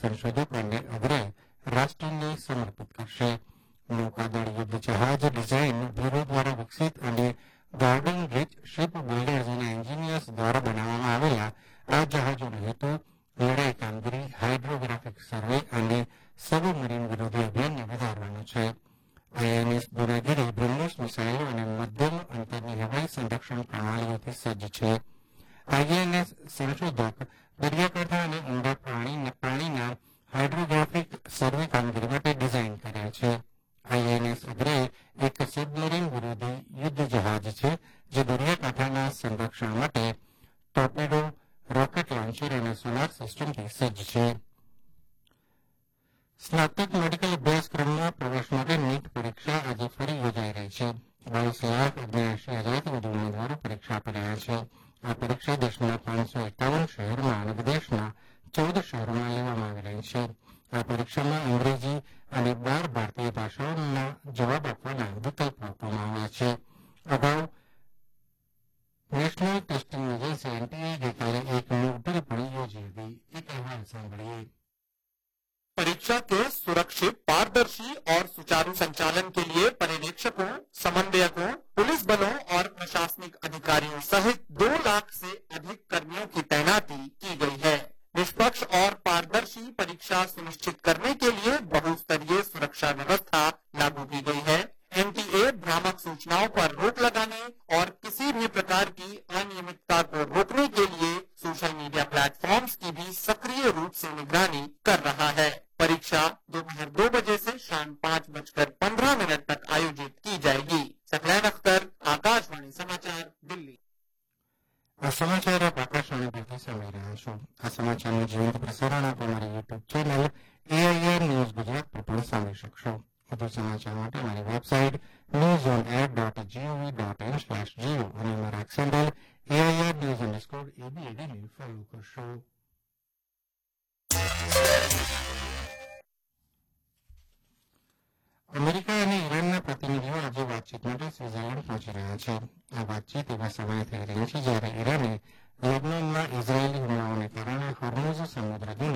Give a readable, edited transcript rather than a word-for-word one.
સંશોધક અને અગ્રય રાષ્ટ્રને સમર્પિત કરશે. નૌકાદળ યુદ્ધ જહાજ ડિઝાઇન બ્યુરો દ્વારા વિકસિત અને ગાર્ડન રીચ શિપ બિલ્ડર્સ અને એન્જિનિયર્સ દ્વારા બનાવવામાં આવેલા આ જહાજોનો હેતુ લડાઈ કામગીરી, હાઇડ્રોગ્રાફિક સર્વે અને સબમરીન વિરોધી અભિયાનને વધારવાનો છે. આઈએનએસ દુરાગીરી બ્રહ્મોસ મિસાઇલો અને મધ્યમ અંતરની હવાઈ સંરક્ષણ પ્રણાલીઓથી સજ્જ છે. આઈએનએસ સંશોધક દરિયાકાંઠા અને ઊંડા પાણીના હાઇડ્રોગ્રાફિક સર્વે કામગીરી માટે ડિઝાઇન કર્યા છે. આઈએનએસ અગ્રે એક સબમરીન વિરોધી યુદ્ધ જહાજ છે જે દરિયાકાંઠાના સંરક્ષણ માટે ટોર્પેડો, રોકેટ લોન્ચર અને સોલાર સિસ્ટમથી સજ્જ છે. સ્નાતક મેડિકલ અભ્યાસક્રમમાં પ્રવેશ માટે નીટ પરીક્ષા આજે ફરી યોજાઈ રહી છે. 22,79,000થી વધુ ઉમેદવારો પરીક્ષા આપી રહ્યા છે. આ પરીક્ષા દેશના 551 શહેરોમાં અને વિદેશના 14 શહેરોમાં લેવામાં આવી રહી છે. આ પરીક્ષામાં અંગ્રેજી અને 12 ભારતીય ભાષાઓના જવાબ આપવાના વિકલ્પો આપવામાં આવ્યા છે. અગાઉ નેશનલ ટેસ્ટિંગ એજન્સી એનટીએ ગઈકાલે એક મોકડ્રીલ પણ યોજી હતી. એક અહેવાલ સાંભળીએ. परीक्षा के सुरक्षित, पारदर्शी और सुचारू संचालन के लिए पर्यवेक्षकों, समन्वयकों, पुलिस बलों और प्रशासनिक अधिकारियों सहित 2 लाख से अधिक कर्मियों की तैनाती की गई है. निष्पक्ष और पारदर्शी परीक्षा सुनिश्चित करने के लिए बहुस्तरीय सुरक्षा व्यवस्था लागू की गई है. एनटीए भ्रामक सूचनाओं पर रोक लगाने और किसी भी प्रकार की अनियमितता को रोकने के लिए सोशल मीडिया प्लेटफॉर्म्स की भी सक्रिय रूप से निगरानी कर रहा है. परीक्षा दोपहर 2 बजे से शाम 5:15 तक आयोजित की जाएगी. सकलैन अख्तर, आकाशवाणी समाचार, दिल्ली. આ સમાચાર આપ આકાશવાણી પરથી સાંભળી રહ્યા છો. આ સમાચારનું જીવંત પ્રસારણ આપ અમારી YouTube channel AIR news Gujarat પર પણ સાંભળી શકશો. વધુ સમાચાર માટે અમારી વેબસાઇટ newsonair.gov.in/geo અને અમારા એક્સ હેન્ડલ AIR_ABAને ફોલો કરશો. અમેરિકા અને ઈરાનના પ્રતિનિધિઓ આજે વાતચીત માટે સ્વિટ્ઝરલેન્ડ પહોંચી રહ્યા છે. આ વાતચીત એવા સમયે થઈ રહી છે જ્યારે ઈરાને લેબનોનમાં ઇઝરાયેલી હુમલાઓને કારણે હોર્મુઝ સમુદ્ર